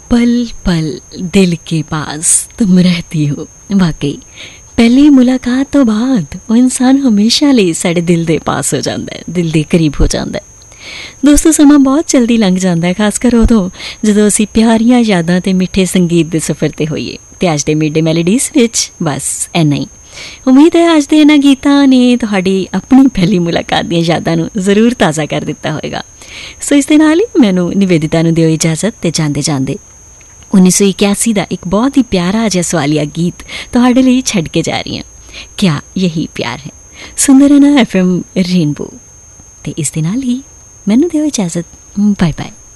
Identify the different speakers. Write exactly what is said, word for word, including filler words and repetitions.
Speaker 1: पल पल दिल के पास तुम रहती हो। वाकई पहली मुलाकात तो बाद वो इंसान हमेशा लिए साढ़े दिल के पास हो जाता है, दिल के करीब हो जाता है। दोस्तों समा बहुत जल्दी लंघ जाता है, खासकर उदों जो असी प्यारियां यादां ते मिठे संगीत के सफ़र ते होइए। ते अज दे मिडे मैलोडीज़ विच बस इन्ना ही। उम्मीद है अज दे इन्हां गीतां ने तुहाडी अपनी पहली मुलाकात दी यादां नूं जरूर ताज़ा कर दिता होएगा। सो इस दे नाल ही मैनूं निवेदिता नूं दिओ इजाजत ते जांदे जांदे उन्नीस सौ इक्यासी का एक बहुत ही प्यारा जिहा सवालिया गीत तुहाडे लई छड्ड के जा रही हैं। क्या यही प्यार है? सुंदर है ना एफ एम रेनबो। ते इस दे नाल ही मैनूं दिओ इजाजत। Bye bye.